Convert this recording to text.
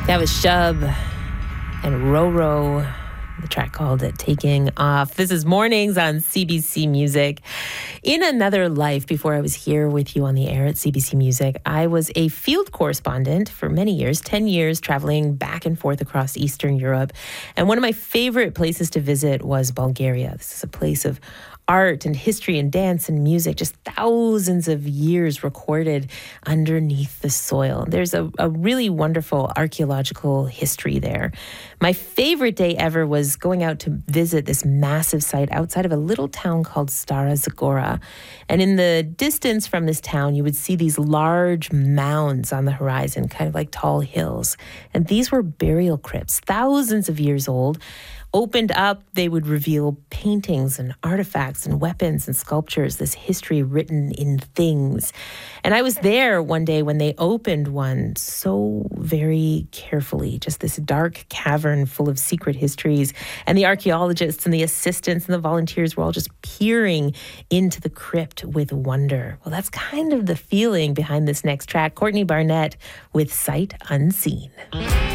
That was Shub and Roro, the track called Taking Off. This is Mornings on CBC Music. In another life, before I was here with you on the air at CBC Music, I was a field correspondent for many years, 10 years, traveling back and forth across Eastern Europe. And one of my favorite places to visit was Bulgaria. This is a place of art and history and dance and music, just thousands of years recorded underneath the soil. There's a really wonderful archaeological history there. My favorite day ever was going out to visit this massive site outside of a little town called Stara Zagora. And in the distance from this town, you would see these large mounds on the horizon, kind of like tall hills. And these were burial crypts, thousands of years old. Opened up, they would reveal paintings and artifacts and weapons and sculptures, this history written in things. And I was there one day when they opened one so very carefully, just this dark cavern full of secret histories. And the archaeologists and the assistants and the volunteers were all just peering into the crypt with wonder. Well, that's kind of the feeling behind this next track. Courtney Barnett with Sight Unseen.